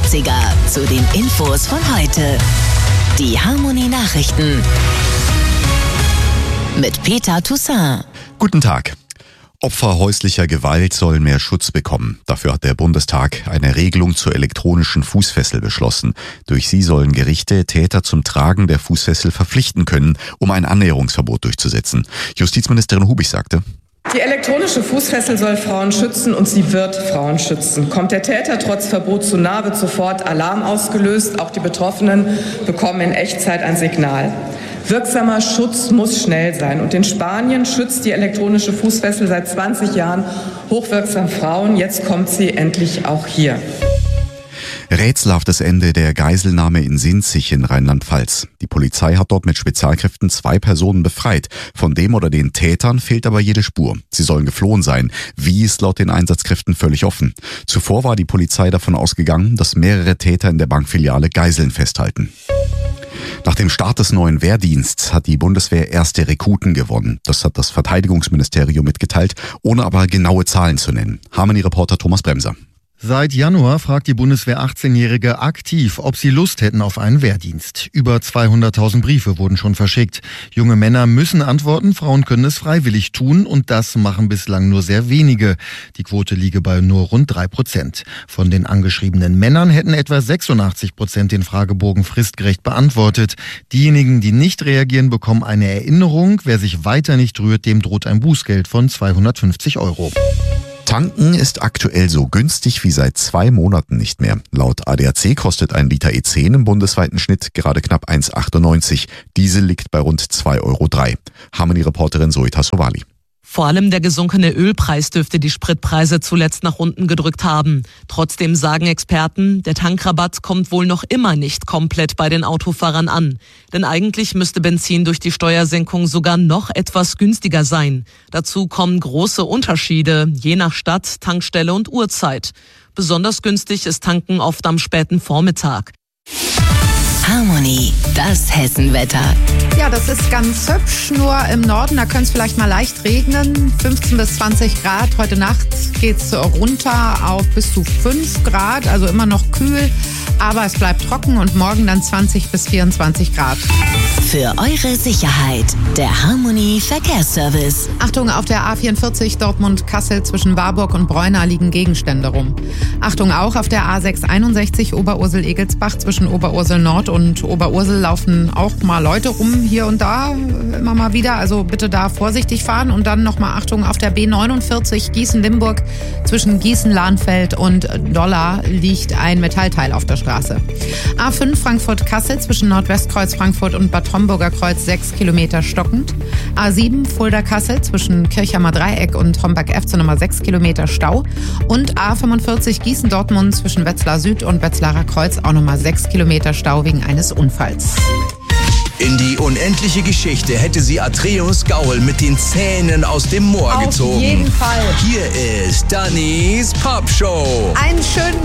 80er zu den Infos von heute. Die Harmony Nachrichten mit Peter Toussaint. Guten Tag. Opfer häuslicher Gewalt sollen mehr Schutz bekommen. Dafür hat der Bundestag eine Regelung zur elektronischen Fußfessel beschlossen. Durch sie sollen Gerichte Täter zum Tragen der Fußfessel verpflichten können, um ein Annäherungsverbot durchzusetzen. Justizministerin Hubig sagte: Die elektronische Fußfessel soll Frauen schützen und sie wird Frauen schützen. Kommt der Täter trotz Verbot zu nahe, wird sofort Alarm ausgelöst. Auch die Betroffenen bekommen in Echtzeit ein Signal. Wirksamer Schutz muss schnell sein. Und in Spanien schützt die elektronische Fußfessel seit 20 Jahren hochwirksam Frauen. Jetzt kommt sie endlich auch hier. Rätselhaftes Ende der Geiselnahme in Sinzig in Rheinland-Pfalz. Die Polizei hat dort mit Spezialkräften 2 Personen befreit. Von dem oder den Tätern fehlt aber jede Spur. Sie sollen geflohen sein. Wie ist laut den Einsatzkräften völlig offen. Zuvor war die Polizei davon ausgegangen, dass mehrere Täter in der Bankfiliale Geiseln festhalten. Nach dem Start des neuen Wehrdiensts hat die Bundeswehr erste Rekruten gewonnen. Das hat das Verteidigungsministerium mitgeteilt, ohne aber genaue Zahlen zu nennen. Harmony-Reporter Thomas Bremser. Seit Januar fragt die Bundeswehr 18-Jährige aktiv, ob sie Lust hätten auf einen Wehrdienst. Über 200.000 Briefe wurden schon verschickt. Junge Männer müssen antworten, Frauen können es freiwillig tun und das machen bislang nur sehr wenige. Die Quote liege bei nur rund 3%. Von den angeschriebenen Männern hätten etwa 86% den Fragebogen fristgerecht beantwortet. Diejenigen, die nicht reagieren, bekommen eine Erinnerung. Wer sich weiter nicht rührt, dem droht ein Bußgeld von 250 €. Tanken ist aktuell so günstig wie seit 2 Monaten nicht mehr. Laut ADAC kostet ein Liter E10 im bundesweiten Schnitt gerade knapp 1,98. Diesel liegt bei rund 2,03 €. Harmony-Reporterin Zoe Tassovali. Vor allem der gesunkene Ölpreis dürfte die Spritpreise zuletzt nach unten gedrückt haben. Trotzdem sagen Experten, der Tankrabatt kommt wohl noch immer nicht komplett bei den Autofahrern an. Denn eigentlich müsste Benzin durch die Steuersenkung sogar noch etwas günstiger sein. Dazu kommen große Unterschiede, je nach Stadt, Tankstelle und Uhrzeit. Besonders günstig ist Tanken oft am späten Vormittag. Harmony, das Hessenwetter. Ja, das ist ganz hübsch, nur im Norden, da könnte es vielleicht mal leicht regnen. 15 bis 20 Grad. Heute Nacht geht es runter auf bis zu 5 Grad, also immer noch kühl. Aber es bleibt trocken und morgen dann 20 bis 24 Grad. Für eure Sicherheit, der Harmony Verkehrsservice. Achtung, auf der A44 Dortmund-Kassel zwischen Warburg und Breuna liegen Gegenstände rum. Achtung auch, auf der A661 Oberursel-Egelsbach zwischen Oberursel Nord und Oberursel laufen auch mal Leute rum, hier und da, immer mal wieder. Also bitte da vorsichtig fahren. Und dann nochmal Achtung, auf der B49 Gießen-Limburg zwischen Gießen-Lahnfeld und Dollar liegt ein Metallteil auf der Straße. A5 Frankfurt-Kassel zwischen Nordwestkreuz Frankfurt und Bad Homburger Kreuz 6 Kilometer stockend. A7 Fulda-Kassel zwischen Kirchhammer Dreieck und Homberg-Efze nochmal 6 Kilometer Stau. Und A45 Gießen-Dortmund zwischen Wetzlar Süd und Wetzlarer Kreuz auch nochmal 6 Kilometer Stau wegen eines Unfalls. In die unendliche Geschichte hätte sie Atreus Gaul mit den Zähnen aus dem Moor gezogen. Auf jeden Fall. Hier ist Dannys Popshow. Einen schönen